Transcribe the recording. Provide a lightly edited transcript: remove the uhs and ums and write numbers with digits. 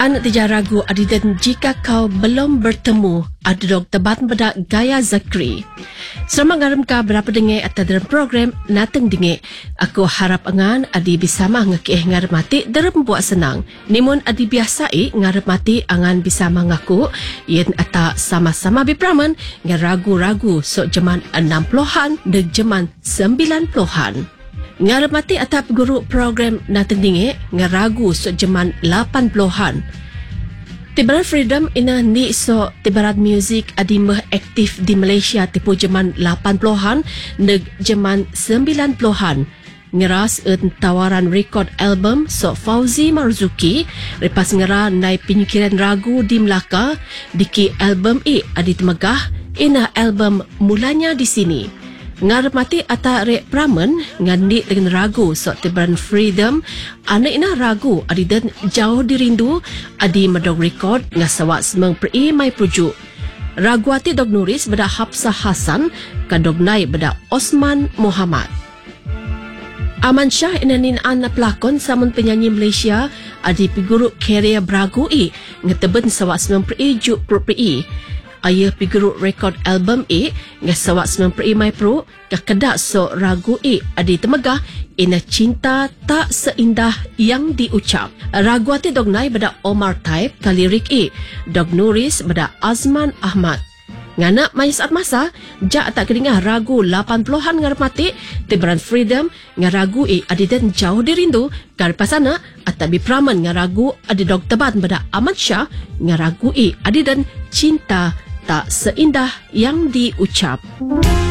Anak tidak ragu adidan jika kau belum bertemu adudog tebat pada Gaya Zakri. Selamat ngaram ka berapa dengai atau dalam program Nateng Dengai. Aku harap angan adi bisa ngekeh ngarep mati dalam buat senang. Nimun adi biasai ngarep mati angan bisa mengaku yen ata sama-sama bipraman ngaragu-ragu sok jaman 60-an dan jaman 90-an. Ngarep mati atap guru program Nateng Dengai ngaragu sok jaman 80-an. Tibaran Freedom ina ni so tibaran music adi meh aktif di Malaysia tipu jaman 80-an neg jaman 90-an. Ngeras tawaran rekod album so Fauzi Marzuki lepas ngera nai penyikiran ragu di Melaka diki album adi temegah ina album mulanya di sini. Ngarep mati ata rek pramen ngandi dengan ragu so tibaran Freedom ana ina ragu adi dan jauh dirindu adi medog rekod ngasawak semang peri mai pujuk ragu ati dog nuris beda Hafsah Hasan kadog nai beda Osman Muhammad. Aman Shah inanin ana pelakon samun penyanyi Malaysia adi piguruk karya beragu ngeteben sawak semang peri juk peri ayah piguruk rekod album ngasawak semang peri mai pro kekedak so ragu adi temegah ina cinta tak seindah yang diucap. Ragu ati dog nai beda Omar Taib kalirik dog nuris beda Azman Ahmad. Ngana mai saat masa ja tak keringah ragu 80-an ngarep mati tibaran Freedom ngaragu adi dan jauh dirindu karpasana atabi praman ngaragu adi dog tebat beda Ahmad Shah ngaragu adi dan cinta tak seindah yang diucap.